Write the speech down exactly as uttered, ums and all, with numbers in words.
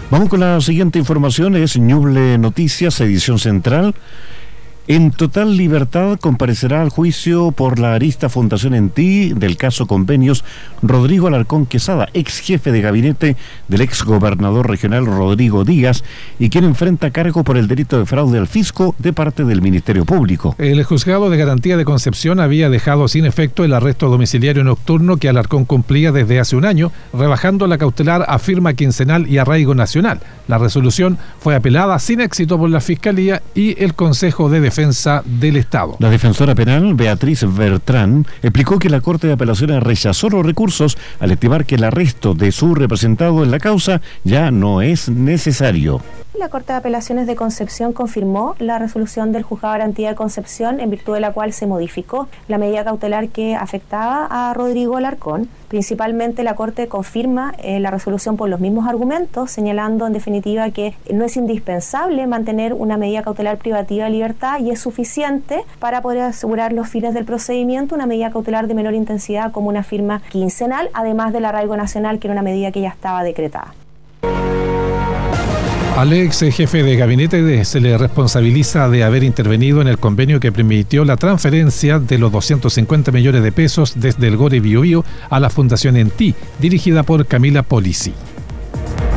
Vamos con la siguiente información, es Ñuble Noticias, edición central. En total libertad comparecerá al juicio por la arista Fundación Entí del caso Convenios Rodrigo Alarcón Quesada, ex jefe de gabinete del ex gobernador regional Rodrigo Díaz, y quien enfrenta cargo por el delito de fraude al fisco de parte del Ministerio Público. El juzgado de garantía de Concepción había dejado sin efecto el arresto domiciliario nocturno que Alarcón cumplía desde hace un año, rebajando la cautelar a firma quincenal y arraigo nacional. La resolución fue apelada sin éxito por la Fiscalía y el Consejo de Defensa del Estado. La defensora penal, Beatriz Bertrán, explicó que la Corte de Apelaciones rechazó los recursos al estimar que el arresto de su representado en la causa ya no es necesario. La Corte de Apelaciones de Concepción confirmó la resolución del Juzgado de Garantía de Concepción, en virtud de la cual se modificó la medida cautelar que afectaba a Rodrigo Alarcón. Principalmente la Corte confirma eh, la resolución por los mismos argumentos, señalando en definitiva que no es indispensable mantener una medida cautelar privativa de libertad y es suficiente para poder asegurar los fines del procedimiento una medida cautelar de menor intensidad como una firma quincenal, además del arraigo nacional, que era una medida que ya estaba decretada. Al ex jefe de gabinete se le responsabiliza de haber intervenido en el convenio que permitió la transferencia de los doscientos cincuenta millones de pesos desde el Gore Biobío a la Fundación Entí, dirigida por Camila Polisi.